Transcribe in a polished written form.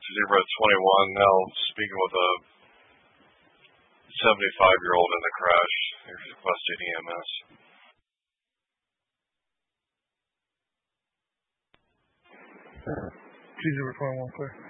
Zebra 21, now speaking with a 75-year-old in the crash. He's requesting EMS. Zebra 21, clear.